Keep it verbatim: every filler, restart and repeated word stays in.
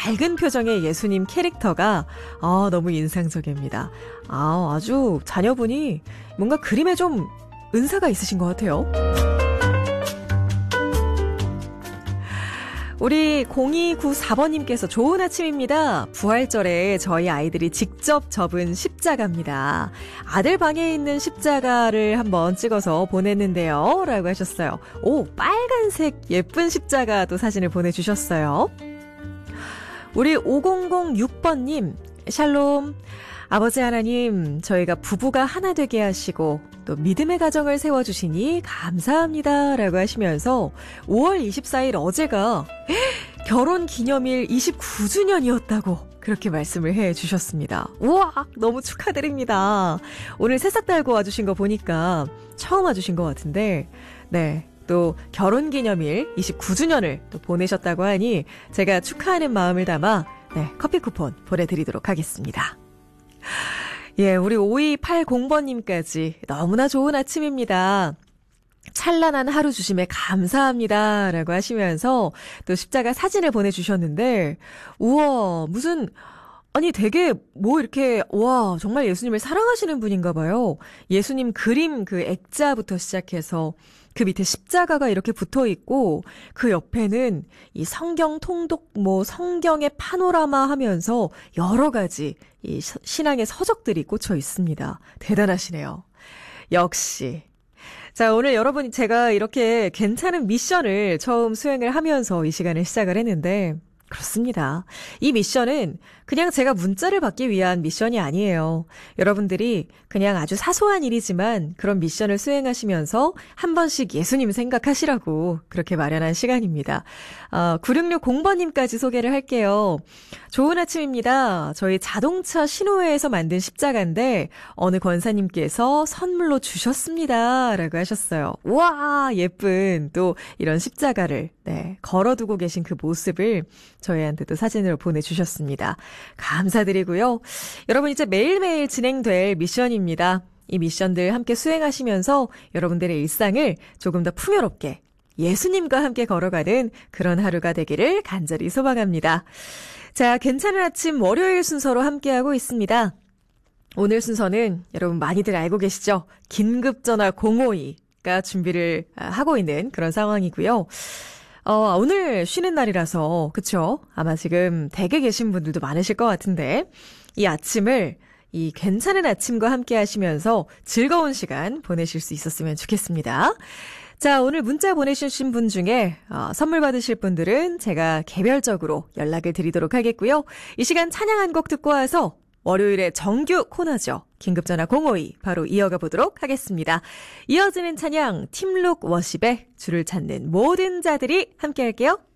밝은 표정의 예수님 캐릭터가 아, 너무 인상적입니다. 아, 아주 자녀분이 뭔가 그림에 좀 은사가 있으신 것 같아요. 우리 공이구사 번님께서 좋은 아침입니다. 부활절에 저희 아이들이 직접 접은 십자가입니다. 아들 방에 있는 십자가를 한번 찍어서 보냈는데요. 라고 하셨어요. 오, 빨간색 예쁜 십자가도 사진을 보내주셨어요. 우리 오공공육 번님, 샬롬. 아버지 하나님, 저희가 부부가 하나 되게 하시고 또 믿음의 가정을 세워주시니 감사합니다. 라고 하시면서 오월 이십사일 어제가 결혼기념일 이십구 주년이었다고 그렇게 말씀을 해 주셨습니다. 우와, 너무 축하드립니다. 오늘 새싹 달고 와주신 거 보니까 처음 와주신 것 같은데, 네. 또 결혼기념일 이십구 주년을 또 보내셨다고 하니 제가 축하하는 마음을 담아 네, 커피 쿠폰 보내드리도록 하겠습니다. 예, 우리 오이팔공 번님까지 너무나 좋은 아침입니다. 찬란한 하루 주심에 감사합니다. 라고 하시면서 또 십자가 사진을 보내주셨는데, 우와, 무슨, 아니 되게 뭐 이렇게, 와, 정말 예수님을 사랑하시는 분인가 봐요. 예수님 그림 그 액자부터 시작해서 그 밑에 십자가가 이렇게 붙어 있고, 그 옆에는 이 성경 통독, 뭐 성경의 파노라마 하면서 여러 가지 이 신앙의 서적들이 꽂혀 있습니다. 대단하시네요. 역시. 자, 오늘 여러분 제가 이렇게 괜찮은 미션을 처음 수행을 하면서 이 시간을 시작을 했는데, 그렇습니다. 이 미션은 그냥 제가 문자를 받기 위한 미션이 아니에요. 여러분들이 그냥 아주 사소한 일이지만 그런 미션을 수행하시면서 한 번씩 예수님 생각하시라고 그렇게 마련한 시간입니다. 어, 구육육공 번님까지 소개를 할게요. 좋은 아침입니다. 저희 자동차 신호회에서 만든 십자가인데 어느 권사님께서 선물로 주셨습니다. 라고 하셨어요. 우와, 예쁜 또 이런 십자가를 네, 걸어두고 계신 그 모습을 저희한테도 사진으로 보내주셨습니다. 감사드리고요. 여러분 이제 매일매일 진행될 미션입니다. 이 미션들 함께 수행하시면서 여러분들의 일상을 조금 더 풍요롭게 예수님과 함께 걸어가는 그런 하루가 되기를 간절히 소망합니다. 자, 괜찮은 아침 월요일 순서로 함께하고 있습니다. 오늘 순서는 여러분 많이들 알고 계시죠? 긴급전화 공오이가 준비를 하고 있는 그런 상황이고요. 어, 오늘 쉬는 날이라서, 그쵸? 아마 지금 댁에 계신 분들도 많으실 것 같은데, 이 아침을, 이 괜찮은 아침과 함께 하시면서 즐거운 시간 보내실 수 있었으면 좋겠습니다. 자, 오늘 문자 보내주신 분 중에, 어, 선물 받으실 분들은 제가 개별적으로 연락을 드리도록 하겠고요. 이 시간 찬양 한 곡 듣고 와서 월요일에 정규 코너죠. 긴급전화 공오이 바로 이어가 보도록 하겠습니다. 이어지는 찬양 팀룩 워십의 주를 찾는 모든 자들이 함께 할게요.